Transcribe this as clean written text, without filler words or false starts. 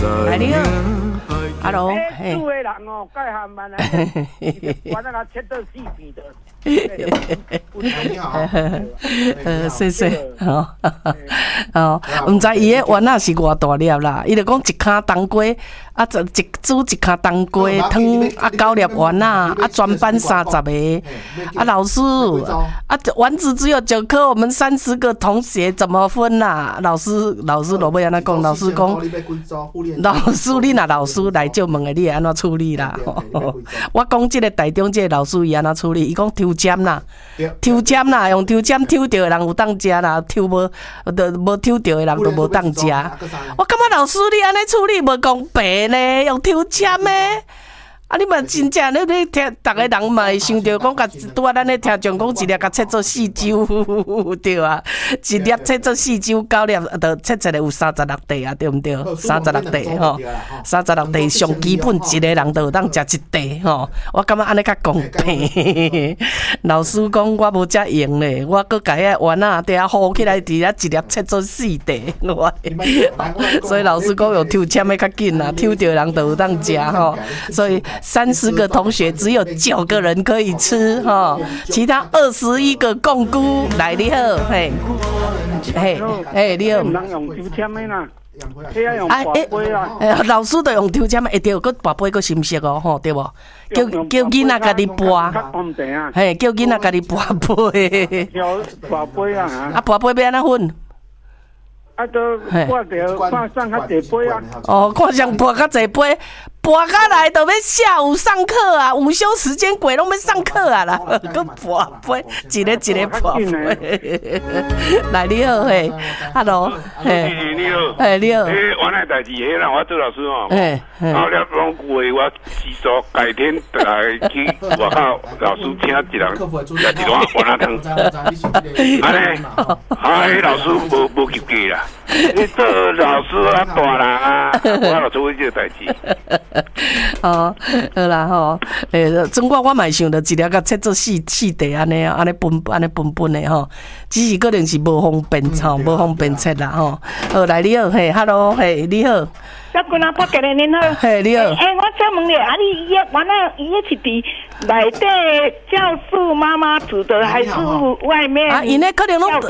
来你好，Hello， 嘿，厝的人哦，介含慢来，我那个切到四片的。 你好， 谢谢，唔知伊个丸仔是偌大粒啦，伊就讲一卡冬瓜，啊，一煮一卡冬瓜汤，啊9粒丸仔，啊全班30个，啊老师，啊丸子只有9颗，我们30个同学怎么分啦？老师落尾安怎讲？老师讲，老师你若老师来就问的，你会安怎处理啦？我讲即个台中即个老师伊安怎处理？伊讲抽签啦，抽签啦，用抽签抽到的人有当食啦，抽无抽到的人都无当食。我感觉老师你安尼处理无公平呢，用抽签呢。啊！你嘛真正你听，逐个人嘛会想着讲，甲拄啊，咱咧听讲一粒甲切做4周，对啊，一粒切做4周，9粒就切一个有36块啊，对毋对？36块吼，36块上基本，一个人就有当食1块吼。我感觉安尼较公平。老师讲我无遮用咧，我搁甲遐丸仔底下糊起来，伫遐一粒切做4块。所以老师讲用抽签的较紧啦，抽到人就有当食吼，所以。30个同学只有9个人可以吃哈，其他21个共估来你好，嘿，你好。 人用抽签的啦，用跋杯啦。 老师都用抽签的，会对，佮跋杯佮心色哦，吼，对无？叫囡仔家己跋，嘿，叫囡仔家己跋杯。 跋杯啊！ 啊，跋杯要安怎分？ 啊，都看着看上较济杯啊。 哦，看上跋较济杯。跋起来就要下午上课啊，午休时间鬼拢要上课啊啦，佮跋杯，一个跋杯。来你好嘿 ，Hello， 嘿，你好， 嘿你好， 原来代志，迄人我做老师哦，后了拢为我记住，改天就来去外口老师请一人来一碗丸仔汤，安尼，迄老师无及格啦，你做老师啊大人啊，我就做这个代志。 好啦吼，总我嘛想着一粒甲切做四块安尼分的吼，只是可能是无方便吼，无方便切啦吼。好来你好，嘿 ，Hello， 嘿你好。 小姑娘，拍给您好。 嘿，你好。 我想问你，啊，你完了，伊是伫内底教室妈妈煮的，还是外面？ 啊，因那可能拢。